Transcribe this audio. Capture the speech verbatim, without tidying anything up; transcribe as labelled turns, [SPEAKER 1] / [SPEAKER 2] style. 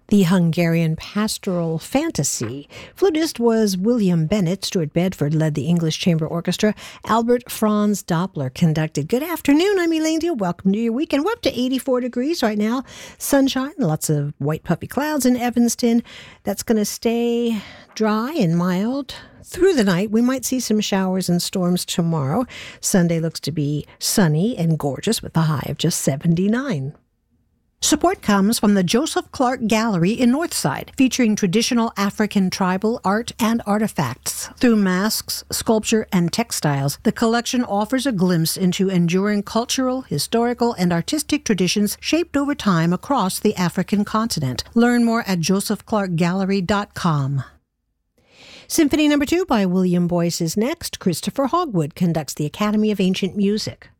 [SPEAKER 1] The Hungarian pastoral fantasy. Flutist was William Bennett. Stuart Bedford led the English Chamber Orchestra. Albert Franz Doppler conducted. Good afternoon, I'm Elaine Deal. Welcome to your weekend. We're up to eighty-four degrees right now. Sunshine, lots of white puffy clouds in Evanston. That's going to stay dry and mild through the night. We might see some showers and storms tomorrow. Sunday looks to be sunny and gorgeous with a high of just seventy-nine. Support comes from the Joseph Clark Gallery in Northside, featuring traditional African tribal art and artifacts. Through masks, sculpture, and textiles, the collection offers a glimpse into enduring cultural, historical, and artistic traditions shaped over time across the African continent. Learn more at joseph clark gallery dot com. Symphony Number Two by William Boyce is next. Christopher Hogwood conducts the Academy of Ancient Music.